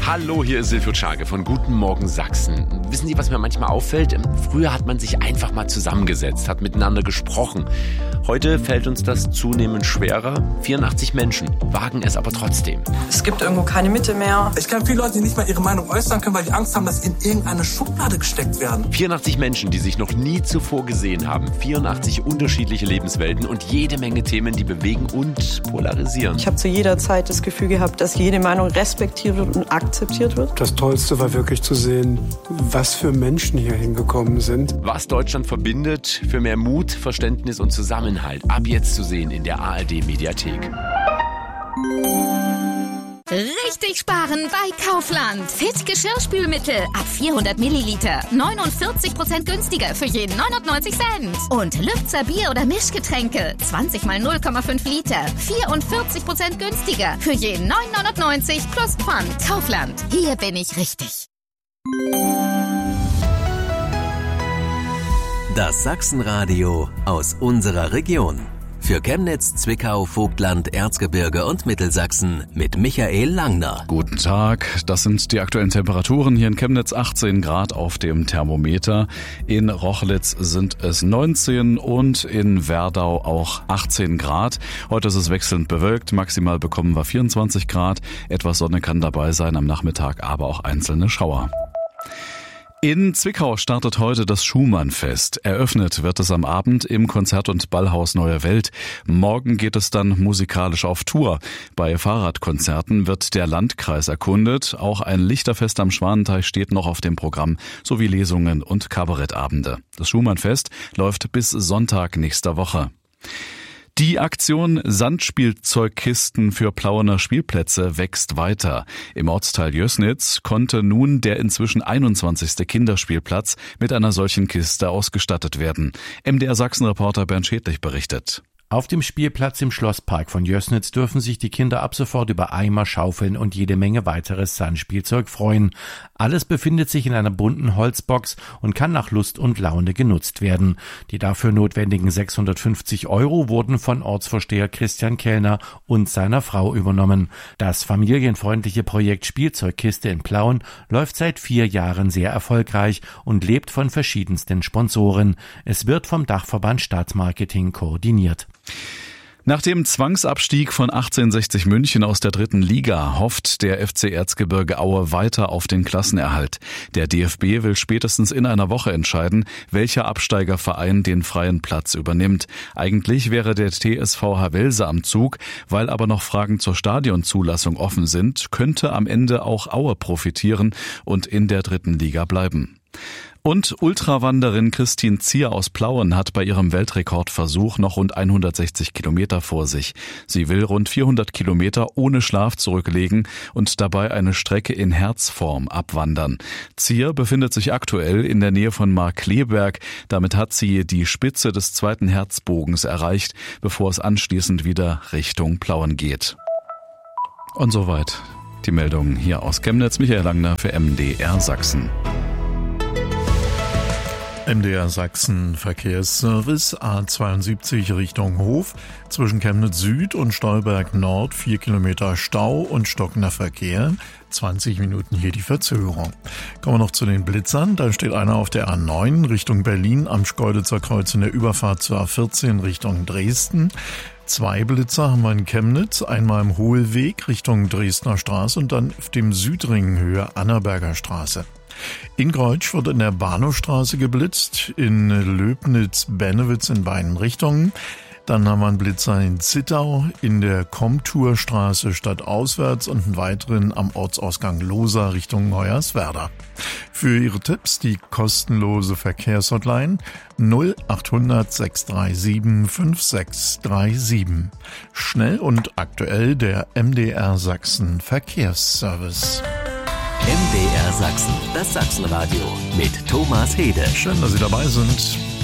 Hallo, hier ist Silvio Czage von Guten Morgen Sachsen. Wissen Sie, was mir manchmal auffällt? Früher hat man sich einfach mal zusammengesetzt, hat miteinander gesprochen. Heute fällt uns das zunehmend schwerer. 84 Menschen wagen es aber trotzdem. Es gibt irgendwo keine Mitte mehr. Ich kenne viele Leute, die nicht mal ihre Meinung äußern können, weil die Angst haben, dass sie in irgendeine Schublade gesteckt werden. 84 Menschen, die sich noch nie zuvor gesehen haben. 84 unterschiedliche Lebenswelten und jede Menge Themen, die bewegen und polarisieren. Ich habe zu jeder Zeit das Gefühl gehabt, dass jede Meinung respektiert wird und akzeptiert wird. Das Tollste war wirklich zu sehen, was für Menschen hier hingekommen sind. Was Deutschland verbindet, für mehr Mut, Verständnis und Zusammenhalt. Ab jetzt zu sehen in der ARD-Mediathek. Richtig sparen bei Kaufland. Fit Geschirrspülmittel ab 400 Milliliter. 49% günstiger für jeden 99 Cent. Und Lübzer Bier- oder Mischgetränke. 20 mal 0,5 Liter. 44% günstiger für jeden 9,99 plus Pfand. Kaufland. Hier bin ich richtig. Das Sachsenradio aus unserer Region. Für Chemnitz, Zwickau, Vogtland, Erzgebirge und Mittelsachsen mit Michael Langner. Guten Tag, das sind die aktuellen Temperaturen. Hier in Chemnitz 18 Grad auf dem Thermometer. In Rochlitz sind es 19 und in Werdau auch 18 Grad. Heute ist es wechselnd bewölkt. Maximal bekommen wir 24 Grad. Etwas Sonne kann dabei sein am Nachmittag, aber auch einzelne Schauer. In Zwickau startet heute das Schumann-Fest. Eröffnet wird es am Abend im Konzert- und Ballhaus Neue Welt. Morgen geht es dann musikalisch auf Tour. Bei Fahrradkonzerten wird der Landkreis erkundet. Auch ein Lichterfest am Schwanenteich steht noch auf dem Programm, sowie Lesungen und Kabarettabende. Das Schumann-Fest läuft bis Sonntag nächster Woche. Die Aktion Sandspielzeugkisten für Plauener Spielplätze wächst weiter. Im Ortsteil Jößnitz konnte nun der inzwischen 21. Kinderspielplatz mit einer solchen Kiste ausgestattet werden. MDR Sachsen-Reporter Bernd Schädlich berichtet. Auf dem Spielplatz im Schlosspark von Jößnitz dürfen sich die Kinder ab sofort über Eimer, Schaufeln und jede Menge weiteres Sandspielzeug freuen. Alles befindet sich in einer bunten Holzbox und kann nach Lust und Laune genutzt werden. Die dafür notwendigen 650 € wurden von Ortsvorsteher Christian Kellner und seiner Frau übernommen. Das familienfreundliche Projekt Spielzeugkiste in Plauen läuft seit 4 Jahren sehr erfolgreich und lebt von verschiedensten Sponsoren. Es wird vom Dachverband Stadtmarketing koordiniert. Nach dem Zwangsabstieg von 1860 München aus der 3. Liga hofft der FC Erzgebirge Aue weiter auf den Klassenerhalt. Der DFB will spätestens in einer Woche entscheiden, welcher Absteigerverein den freien Platz übernimmt. Eigentlich wäre der TSV Havelse am Zug, weil aber noch Fragen zur Stadionzulassung offen sind, könnte am Ende auch Aue profitieren und in der 3. Liga bleiben. Und Ultrawanderin Christine Zier aus Plauen hat bei ihrem Weltrekordversuch noch rund 160 Kilometer vor sich. Sie will rund 400 Kilometer ohne Schlaf zurücklegen und dabei eine Strecke in Herzform abwandern. Zier befindet sich aktuell in der Nähe von Markkleeberg. Damit hat sie die Spitze des 2. Herzbogens erreicht, bevor es anschließend wieder Richtung Plauen geht. Und soweit die Meldungen hier aus Chemnitz. Michael Langner für MDR Sachsen. MDR Sachsen Verkehrsservice A72 Richtung Hof zwischen Chemnitz Süd und Stolberg Nord 4 Kilometer Stau und stockender Verkehr. 20 Minuten hier die Verzögerung. Kommen wir noch zu den Blitzern. Da steht einer auf der A9 Richtung Berlin am Schkeuditzer Kreuz in der Überfahrt zur A14 Richtung Dresden. 2 Blitzer haben wir in Chemnitz, einmal im Hohlweg Richtung Dresdner Straße und dann auf dem Südring Höhe Annaberger Straße. In Greutsch wird in der Bahnhofstraße geblitzt, in Löbnitz-Bennewitz in beiden Richtungen. Dann haben wir einen Blitzer in Zittau, in der Komturstraße stadtauswärts und einen weiteren am Ortsausgang Lohsa Richtung Hoyerswerda. Für Ihre Tipps die kostenlose Verkehrshotline 0800 637 5637. Schnell und aktuell der MDR Sachsen Verkehrsservice. MDR Sachsen, das Sachsenradio mit Thomas Hede. Schön, dass Sie dabei sind.